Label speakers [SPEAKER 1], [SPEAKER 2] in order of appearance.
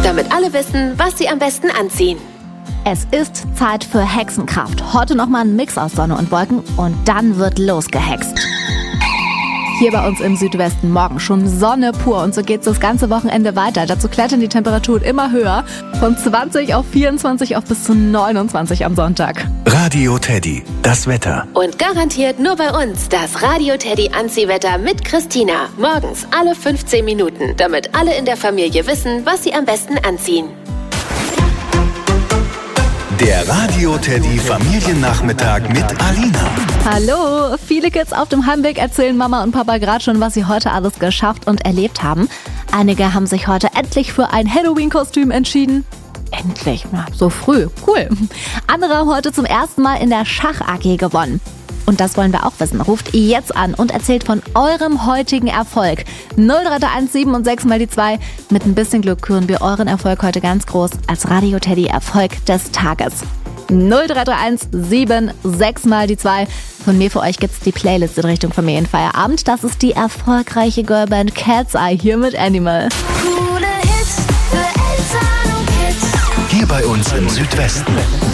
[SPEAKER 1] damit alle wissen, was sie am besten anziehen.
[SPEAKER 2] Es ist Zeit für Hexenkraft. Heute nochmal ein Mix aus Sonne und Wolken und dann wird losgehext. Hier bei uns im Südwesten morgen schon Sonne pur und so geht's das ganze Wochenende weiter. Dazu klettern die Temperaturen immer höher, von 20 auf 24 auf bis zu 29 am Sonntag.
[SPEAKER 3] Radio Teddy, das Wetter.
[SPEAKER 1] Und garantiert nur bei uns das Radio Teddy Anziehwetter mit Christina. Morgens alle 15 Minuten, damit alle in der Familie wissen, was sie am besten anziehen.
[SPEAKER 3] Der Radio Teddy Familiennachmittag mit Alina.
[SPEAKER 2] Hallo! Viele Kids auf dem Heimweg erzählen Mama und Papa gerade schon, was sie heute alles geschafft und erlebt haben. Einige haben sich heute endlich für ein Halloween-Kostüm entschieden. Endlich, na, so früh, cool. Andere haben heute zum ersten Mal in der Schach-AG gewonnen. Und das wollen wir auch wissen. Ruft jetzt an und erzählt von eurem heutigen Erfolg. 0331 7 und 6 mal die 2. Mit ein bisschen Glück küren wir euren Erfolg heute ganz groß als Radio Teddy Erfolg des Tages. 0331 7 6 mal die 2. Von mir für euch gibt's die Playlist in Richtung Familienfeierabend. Das ist die erfolgreiche Girlband Cat's Eye hier mit Animal.
[SPEAKER 4] Coole Hits für Eltern und Kids.
[SPEAKER 3] Hier bei uns im Südwesten.